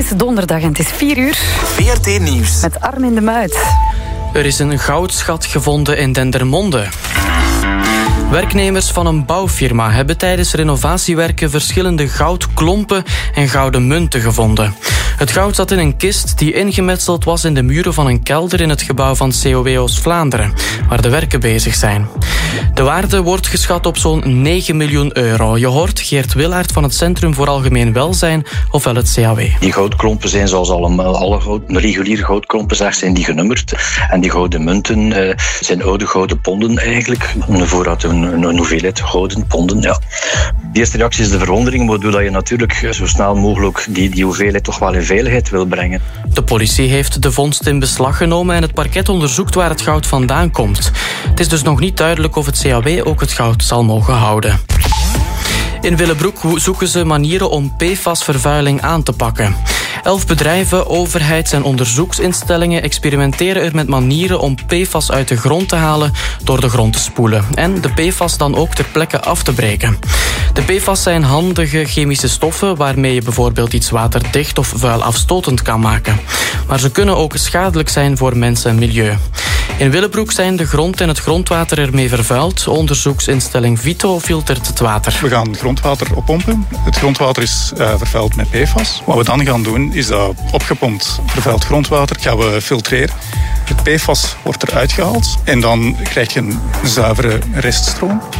is donderdag en het is 4:00. VRT Nieuws. Met Armin de Muit. Er is een goudschat gevonden in Dendermonde. Werknemers van een bouwfirma hebben tijdens renovatiewerken verschillende goudklompen en gouden munten gevonden. Het goud zat in een kist die ingemetseld was in de muren van een kelder in het gebouw van COW Oost-Vlaanderen, waar de werken bezig zijn. De waarde wordt geschat op zo'n 9 miljoen euro. Je hoort Geert Willaert van het Centrum voor Algemeen Welzijn, ofwel het CAW. Die goudklompen zijn zoals alle reguliere goudklompen zijn die genummerd. En die gouden munten zijn oude gouden ponden eigenlijk. Een voorraad, een hoeveelheid gouden ponden, ja. De eerste reactie is de verwondering, waardoor je natuurlijk zo snel mogelijk die hoeveelheid toch wel in veiligheid wil brengen. De politie heeft de vondst in beslag genomen en het parket onderzoekt waar het goud vandaan komt. Het is dus nog niet duidelijk of het CAW ook het goud zal mogen houden. In Willebroek zoeken ze manieren om PFAS-vervuiling aan te pakken. 11 bedrijven, overheids- en onderzoeksinstellingen experimenteren er met manieren om PFAS uit de grond te halen door de grond te spoelen. En de PFAS dan ook ter plekke af te breken. De PFAS zijn handige chemische stoffen waarmee je bijvoorbeeld iets waterdicht of vuilafstotend kan maken. Maar ze kunnen ook schadelijk zijn voor mensen en milieu. In Willebroek zijn de grond en het grondwater ermee vervuild. Onderzoeksinstelling Vito filtert het water. We gaan grondwater oppompen. Het grondwater is vervuild met PFAS. Wat we dan gaan doen, is dat opgepompt vervuild grondwater gaan we filtreren. Het PFAS wordt eruit gehaald en dan krijg je een zuivere reststroom.